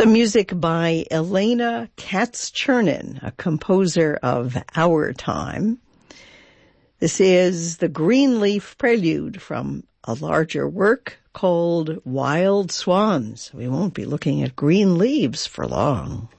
Some music by Elena Katz-Chernin, a composer of our time. This is the Greenleaf Prelude from a larger work called Wild Swans. We won't be looking at green leaves for long.